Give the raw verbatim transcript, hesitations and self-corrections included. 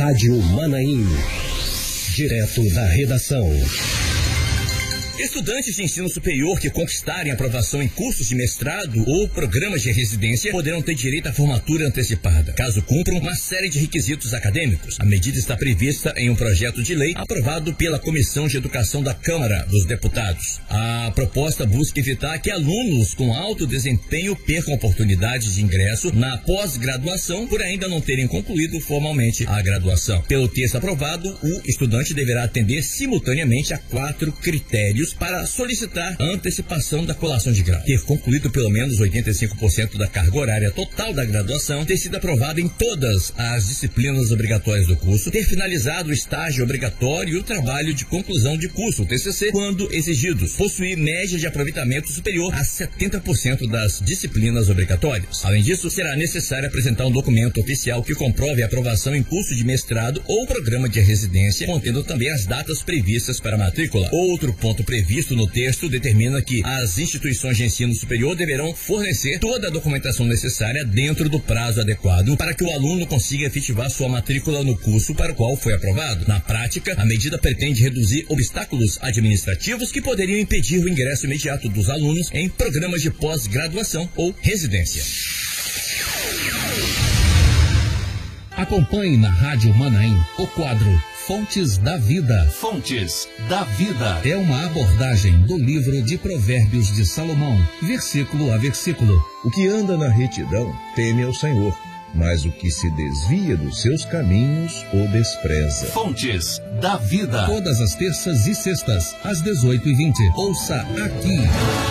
Rádio Manaim. Direto da redação. Estudantes de ensino superior que conquistarem aprovação em cursos de mestrado ou programas de residência poderão ter direito à formatura antecipada, caso cumpram uma série de requisitos acadêmicos. A medida está prevista em um projeto de lei aprovado pela Comissão de Educação da Câmara dos Deputados. A proposta busca evitar que alunos com alto desempenho percam oportunidades de ingresso na pós-graduação por ainda não terem concluído formalmente a graduação. Pelo texto aprovado, o estudante deverá atender simultaneamente a quatro critérios para solicitar a antecipação da colação de grau: ter concluído pelo menos oitenta e cinco por cento da carga horária total da graduação, ter sido aprovado em todas as disciplinas obrigatórias do curso, ter finalizado o estágio obrigatório e o trabalho de conclusão de curso, o T C C, quando exigidos, possuir média de aproveitamento superior a setenta por cento das disciplinas obrigatórias. Além disso, será necessário apresentar um documento oficial que comprove a aprovação em curso de mestrado ou programa de residência, contendo também as datas previstas para a matrícula. Outro ponto previsto Previsto no texto determina que as instituições de ensino superior deverão fornecer toda a documentação necessária dentro do prazo adequado para que o aluno consiga efetivar sua matrícula no curso para o qual foi aprovado. Na prática, a medida pretende reduzir obstáculos administrativos que poderiam impedir o ingresso imediato dos alunos em programas de pós-graduação ou residência. Acompanhe na Rádio Manaim o quadro Fontes da Vida. Fontes da Vida é uma abordagem do livro de Provérbios de Salomão, versículo a versículo. O que anda na retidão teme ao Senhor, mas o que se desvia dos seus caminhos o despreza. Fontes da Vida. Todas as terças e sextas, às dezoito e vinte. Ouça aqui.